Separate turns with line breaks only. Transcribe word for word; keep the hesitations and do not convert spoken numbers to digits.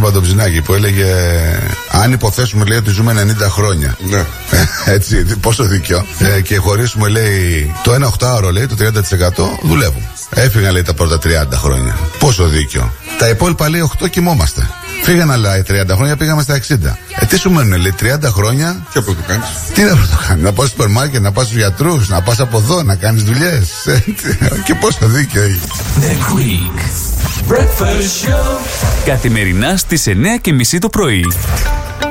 Παντοψινάκη που έλεγε αν υποθέσουμε, λέει, ότι ζούμε ενενήντα χρόνια.
Ναι.
Έτσι, πόσο δίκιο. Ε, και χωρίσουμε, λέει, το ένα οχτάωρο, λέει, το τριάντα τοις εκατό δουλεύουν. Έφυγαν, λέει, τα πρώτα τριάντα χρόνια. Πόσο δίκιο. Τα υπόλοιπα, λέει, οκτώ κοιμόμαστε. Φύγαν άλλα τριάντα χρόνια, πήγαμε στα εξήντα. Ε, τι σου μένουν, λέει, τριάντα χρόνια.
Τι να το κάνεις.
Τι να το κάνεις, να πας στο σούπερ μάρκετ, να πας στους γιατρούς, να πας από εδώ, να κάνεις δουλειές. Και πόσο δίκιο έχει.
The Greek Breakfast Show. Καθημερινά στις εννιά και μισή το πρωί.